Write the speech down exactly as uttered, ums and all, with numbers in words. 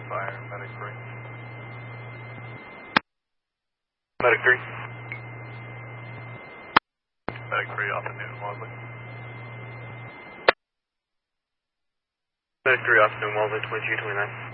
fire, medic three. Medic three. Medic three off of Newton Wellesley. Medic three off of Newton Wellesley, twenty-two twenty-nine.